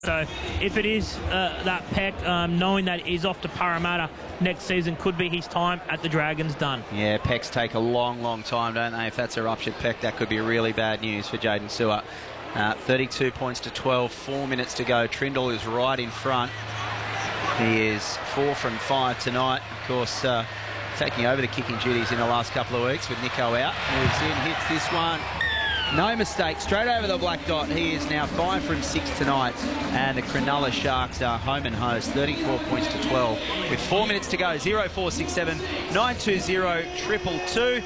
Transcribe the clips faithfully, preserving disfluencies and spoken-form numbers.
So if it is uh, that Peck, um, knowing that he's off to Parramatta next season, could be his time at the Dragons done. Yeah, Pecks take a long, long time, don't they? If that's a ruptured Peck, that could be really bad news for Jaden Sewer. Uh, thirty-two points to twelve, four minutes to go. Trindle is right in front. He is four from five tonight. Of course, uh, taking over the kicking duties in the last couple of weeks with Nico out. Moves in, hits this one. No mistake, straight over the black dot. He is now five from six tonight, and the Cronulla Sharks are home and host, thirty-four points to twelve, with four minutes to go. zero four six seven nine two zero triple two.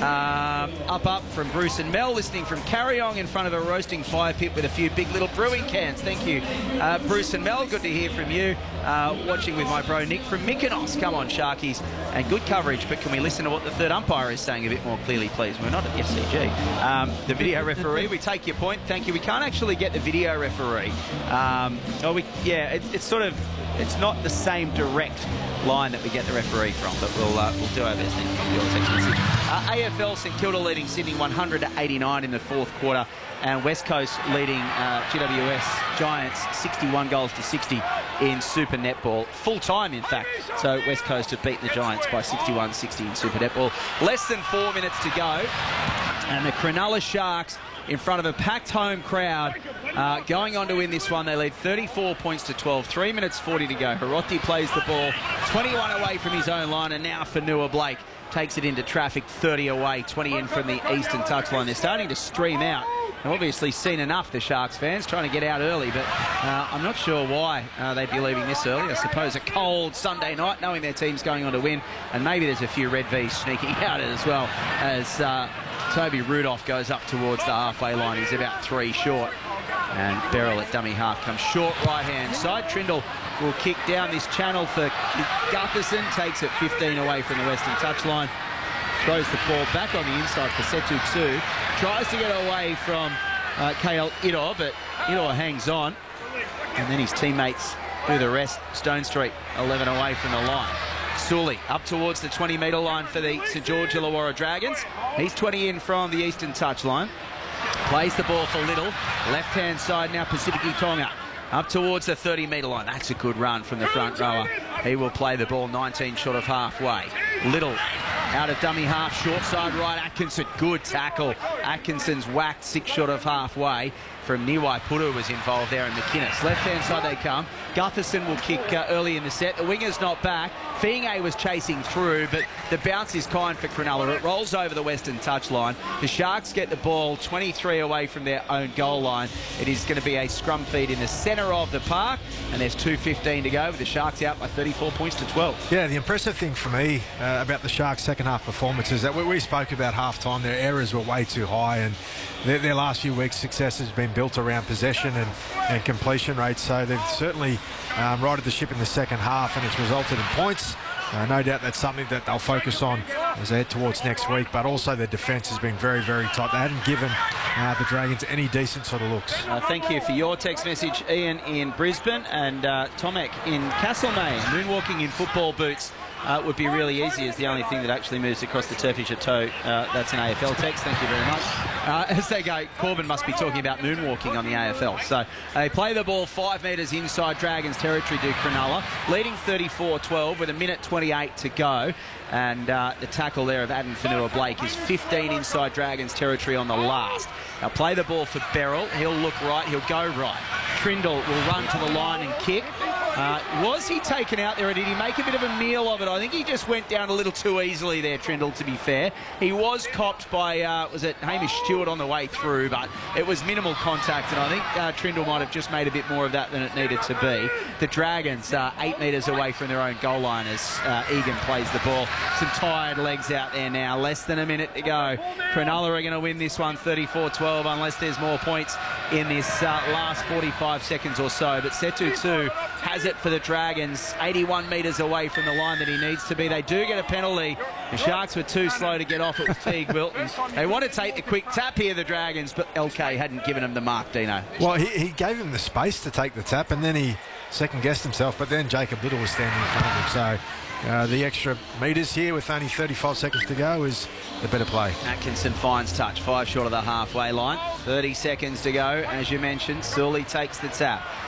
Um, up up from Bruce and Mel, listening from Carryong in front of a roasting fire pit with a few big little brewing cans. Thank you, uh, Bruce and Mel. Good to hear from you. Uh, watching with my bro Nick from Mykonos. Come on, Sharkies. And good coverage, but can we listen to what the third umpire is saying a bit more clearly, please? We're not at the F C G. Um, the video referee, we take your point. Thank you. We can't actually get the video referee. Um, oh, we, yeah, it, it's sort of, it's not the same direct line that we get the referee from, but we'll uh, we'll do our best. Thank you for your text message. Uh, A F L St Kilda leading Sydney one hundred to eighty-nine in the fourth quarter, and West Coast leading uh, G W S Giants sixty-one goals to sixty in Super Netball. Full time, in fact. So West Coast have beaten the Giants by sixty-one sixty in Super Netball. Less than four minutes to go, and the Cronulla Sharks, in front of a packed home crowd, uh, going on to win this one. They lead thirty-four points to twelve, three minutes forty to go. Hiroti plays the ball, twenty-one away from his own line, and now Fanua Blake takes it into traffic, thirty away, twenty in from the eastern touchline. They're starting to stream out. They've obviously seen enough, the Sharks fans, trying to get out early, but uh, I'm not sure why uh, they'd be leaving this early. I suppose a cold Sunday night, knowing their team's going on to win, and maybe there's a few Red V's sneaking out as well, as uh, Toby Rudolph goes up towards the halfway line. He's about three short, and Beryl at dummy half comes short right-hand side. Trindle will kick down this channel for Gutherson, takes it fifteen away from the western touchline. Throws the ball back on the inside for Setu Tsu. Tries to get away from uh, K L Ido, but Ido hangs on. And then his teammates do the rest. Stone Street, eleven away from the line. Sully up towards the twenty metre line for the St George Illawarra Dragons. He's twenty in from the eastern touchline. Plays the ball for Little. Left-hand side now, Pacific Tonga. Up towards the thirty metre line. That's a good run from the front rower. He will play the ball nineteen short of halfway. Little out of dummy half, short side right, Atkinson, good tackle. Atkinson's whacked six short of halfway from Niwai. Puru was involved there, and McInnes. Left-hand side they come. Gutherson will kick uh, early in the set. The winger's not back. Fienge was chasing through, but the bounce is kind for Cronulla. It rolls over the western touchline. The Sharks get the ball twenty-three away from their own goal line. It is going to be a scrum feed in the centre of the park, and there's two fifteen to go with the Sharks out by thirty-four points to twelve. Yeah, the impressive thing for me uh, about the Sharks' second half performance is that we, we spoke about half-time. Their errors were way too high, and their, their last few weeks' success has been built around possession and, and completion rates. So they've certainly um, righted the ship in the second half, and it's resulted in points. Uh, no doubt that's something that they'll focus on as they head towards next week, but also their defence has been very, very tight. They hadn't given uh, the Dragons any decent sort of looks. Uh, thank you for your text message, Ian in Brisbane, and uh, Tomek in Castlemaine. Moonwalking in football boots uh, would be really easy, is the only thing that actually moves across the turfy chateau. Uh, that's an A F L text. Thank you very much. Uh, as they go, Corbin must be talking about moonwalking on the A F L. So they play the ball five metres inside Dragons territory to Cronulla, leading thirty-four twelve with a minute twenty-eight to go. And uh, the tackle there of Adam Fanua Blake is fifteen inside Dragons territory on the last. They'll play the ball for Beryl. He'll look right. He'll go right. Trindle will run to the line and kick. Uh, was he taken out there, or did he make a bit of a meal of it? I think he just went down a little too easily there, Trindle, to be fair. He was copped by, uh, was it Hamish Stewart on the way through, but it was minimal contact, and I think uh, Trindle might have just made a bit more of that than it needed to be. The Dragons uh, eight metres away from their own goal line as uh, Egan plays the ball. Some tired legs out there now, less than a minute to go. Cronulla are going to win this one thirty-four twelve unless there's more points in this uh, last forty-five seconds or so. But Setu Tsu has it for the Dragons, eighty-one metres away from the line that he needs to be. They do get a penalty. The Sharks were too slow to get off. It was Teague Wilton. They want to take the quick tap here, the Dragons, but L K hadn't given him the mark, Dino. Well, he, he gave him the space to take the tap, and then he second-guessed himself, but then Jacob Little was standing in front of him. So uh, the extra metres here with only thirty-five seconds to go is the better play. Atkinson finds touch, five short of the halfway line. thirty seconds to go, as you mentioned. Sully takes the tap.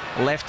left